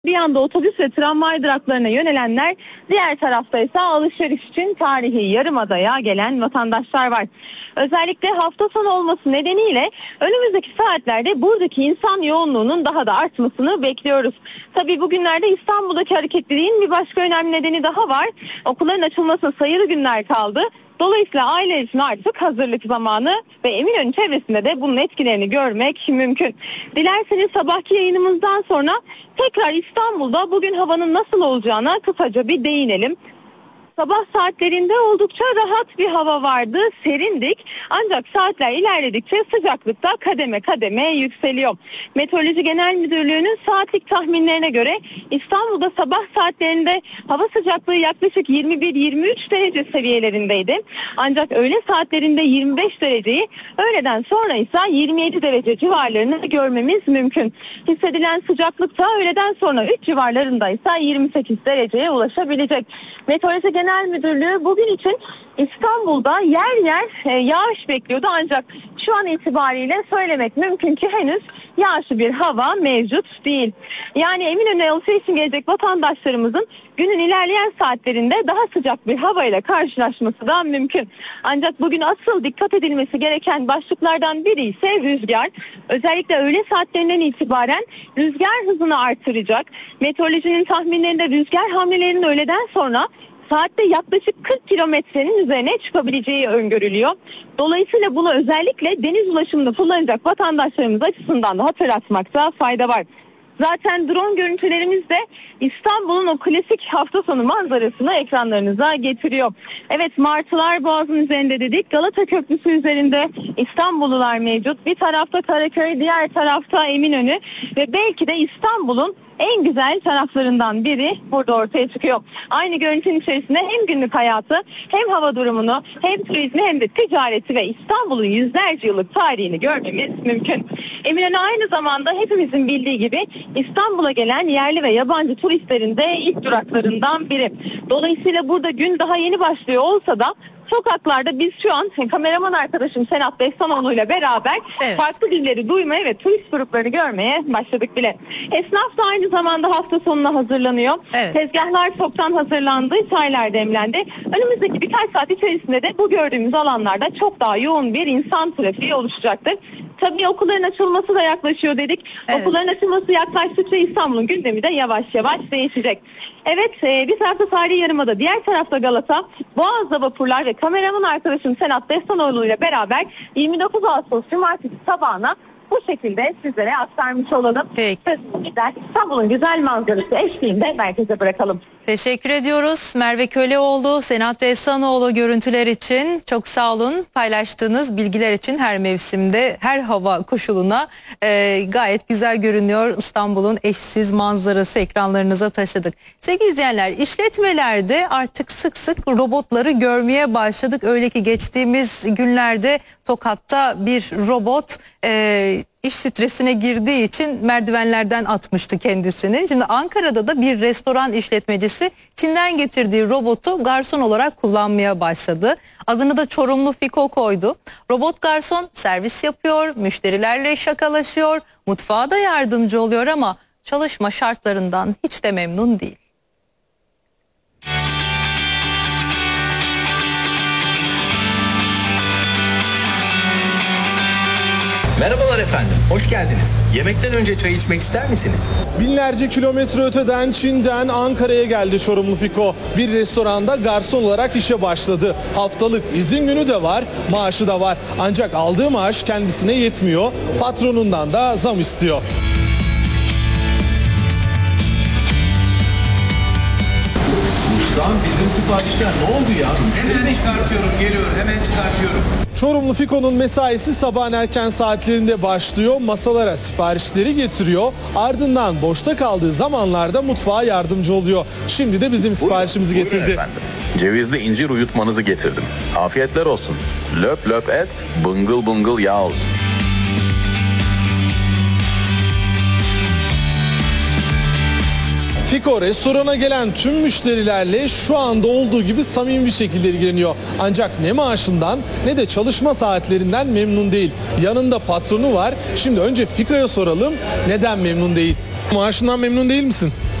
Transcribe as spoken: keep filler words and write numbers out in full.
Bir yanda otobüs ve tramvay duraklarına yönelenler, diğer tarafta ise alışveriş için tarihi Yarımada'ya gelen vatandaşlar var. Özellikle hafta sonu olması nedeniyle önümüzdeki saatlerde buradaki insan yoğunluğunun daha da artmasını bekliyoruz. Tabii bugünlerde İstanbul'daki hareketliliğin bir başka önemli nedeni daha var. Okulların açılmasına sayılı günler kaldı. Dolayısıyla aileler için artık hazırlık zamanı ve Eminönü çevresinde de bunun etkilerini görmek mümkün. Dilerseniz sabahki yayınımızdan sonra tekrar İstanbul'da bugün havanın nasıl olacağına kısaca bir değinelim. Sabah saatlerinde oldukça rahat bir hava vardı, serindik. Ancak saatler ilerledikçe sıcaklıkta kademe kademe yükseliyor. Meteoroloji Genel Müdürlüğü'nün saatlik tahminlerine göre İstanbul'da sabah saatlerinde hava sıcaklığı yaklaşık yirmi bir yirmi üç derece seviyelerindeydi. Ancak öğle saatlerinde yirmi beş dereceyi, öğleden sonra ise yirmi yedi derece civarlarını görmemiz mümkün. Hissedilen sıcaklık da öğleden sonra üç civarlarında ise yirmi sekiz dereceye ulaşabilecek. Meteoroloji Genel Müdürlüğü bugün için İstanbul'da yer yer e, yağış bekliyordu, ancak şu an itibariyle söylemek mümkün ki henüz yağışlı bir hava mevcut değil. Yani Eminönü'ne alışveriş için gelecek vatandaşlarımızın günün ilerleyen saatlerinde daha sıcak bir havayla karşılaşması da mümkün. Ancak bugün asıl dikkat edilmesi gereken başlıklardan biri ise rüzgar. Özellikle öğle saatlerinden itibaren rüzgar hızını artıracak. Meteorolojinin tahminlerinde rüzgar hamlelerinin öğleden sonra saatte yaklaşık kırk kilometrenin üzerine çıkabileceği öngörülüyor. Dolayısıyla bunu özellikle deniz ulaşımında kullanacak vatandaşlarımız açısından da hatırlatmakta fayda var. Zaten drone görüntülerimiz de İstanbul'un o klasik hafta sonu manzarasını ekranlarınıza getiriyor. Evet, Martılar Boğazı'nın üzerinde dedik. Galata Köprüsü üzerinde İstanbullular mevcut. Bir tarafta Karaköy, diğer tarafta Eminönü ve belki de İstanbul'un en güzel taraflarından biri burada ortaya çıkıyor. Aynı görüntünün içerisinde hem günlük hayatı, hem hava durumunu, hem turizmi, hem de ticareti ve İstanbul'un yüzlerce yıllık tarihini görmemiz mümkün. Eminönü aynı zamanda hepimizin bildiği gibi İstanbul'a gelen yerli ve yabancı turistlerin de ilk duraklarından biri. Dolayısıyla burada gün daha yeni başlıyor olsa da sokaklarda biz şu an kameraman arkadaşım Senat Destanoğlu ile beraber evet. farklı dilleri duymaya ve turist gruplarını görmeye başladık bile. Esnaf da aynı zamanda hafta sonuna hazırlanıyor. Evet. Tezgahlar çoktan hazırlandı, çaylar demlendi. Önümüzdeki birkaç saat içerisinde de bu gördüğümüz alanlarda çok daha yoğun bir insan trafiği oluşacaktır. Tabii okulların açılması da yaklaşıyor dedik. Evet. Okulların açılması yaklaştıkça İstanbul'un gündemi de yavaş yavaş değişecek. Evet, e, bir tarafta tarihi Yarımada, diğer tarafta Galata, Boğaz'da vapurlar ve kameraman arkadaşım Senat Destanoğlu ile beraber yirmi dokuz Ağustos Cumartesi sabahına bu şekilde sizlere aktarmış olalım. Peki. İstanbul'un güzel manzarası eşliğinde merkeze bırakalım. Teşekkür ediyoruz Merve Köleoğlu, Senat Destanoğlu görüntüler için. Çok sağ olun, paylaştığınız bilgiler için. Her mevsimde, her hava koşuluna e, gayet güzel görünüyor İstanbul'un eşsiz manzarası, ekranlarınıza taşıdık. Sevgili izleyenler, işletmelerde artık sık sık robotları görmeye başladık. Öyle ki geçtiğimiz günlerde Tokat'ta bir robot e, iş stresine girdiği için merdivenlerden atmıştı kendisini. Şimdi Ankara'da da bir restoran işletmecisi Çin'den getirdiği robotu garson olarak kullanmaya başladı. Adını da Çorumlu Fiko koydu. Robot garson servis yapıyor, müşterilerle şakalaşıyor, mutfağa da yardımcı oluyor ama çalışma şartlarından hiç de memnun değil. Merhabalar efendim, hoş geldiniz. Yemekten önce çay içmek ister misiniz? Binlerce kilometre öteden Çin'den Ankara'ya geldi Çorumlu Fiko. Bir restoranda garson olarak işe başladı. Haftalık izin günü de var, maaşı da var. Ancak aldığı maaş kendisine yetmiyor. Patronundan da zam istiyor. Ustam, bizim siparişler ne oldu ya? Hemen çıkartıyorum, geliyor, hemen çıkartıyorum. Çorumlu Fiko'nun mesaisi sabahın erken saatlerinde başlıyor. Masalara siparişleri getiriyor. Ardından boşta kaldığı zamanlarda mutfağa yardımcı oluyor. Şimdi de bizim siparişimizi buyurun, getirdi. Buyurun efendim. Cevizli incir uyutmanızı getirdim. Afiyetler olsun. Löp löp et, bıngıl bıngıl yağ olsun. Fiko restorana gelen tüm müşterilerle şu anda olduğu gibi samimi bir şekilde ilgileniyor. Ancak ne maaşından ne de çalışma saatlerinden memnun değil. Yanında patronu var. Şimdi önce Fiko'ya soralım, neden memnun değil? Maaşından memnun değil misin?